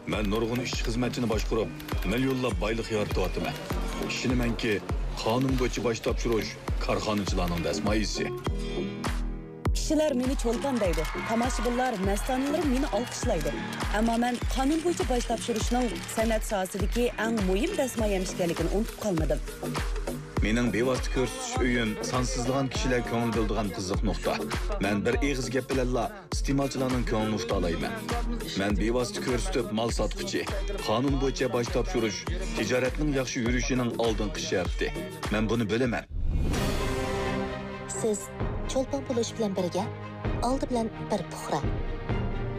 Men nurg'un ish xizmatini boshqarib, millionlab boylik yaratyapman. Ishonamanki, qonun bo'yicha bosh topshirish korxonachilarning dasmoyisi. Kishilar meni cho'lpon deydi. Tomoshabinlar, mastonalar meni olqishlaydi. Ammo men qonun bo'yicha bosh topshirishning san'at sohasidagi eng muhim dasmoyam ekanligini unutib qolmadim. Mening bevosita ko'rsatish uyim sonsizlagan kishilar ko'ngil bildigan qiziq nuqta. Men bir eg'iz gap bilanla iste'molchilarning ko'nglini tuta olmayman. Men bevosita ko'rsatib mol sotquchi, qonun bo'yicha bosh topshirish tijoratning yaxshi yurishining oldingi sharti. Men buni bilaman. Siz cho'lpon bo'lish bilan birga oldi bilan bir puxra.